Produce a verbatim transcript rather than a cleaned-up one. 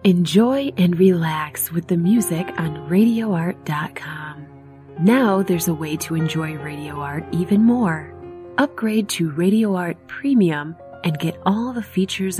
Enjoy and relax with the music on radio art dot com. Now there's a way to enjoy Radio Art even more. Upgrade to Radio Art Premium and get all the features